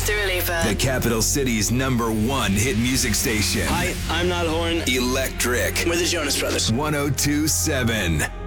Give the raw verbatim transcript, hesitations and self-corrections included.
Wiz, Dua Lipa. The capital city's number one hit music station. Hi, I'm Niall Horan. Electric. We're the Jonas Brothers. one oh two point seven.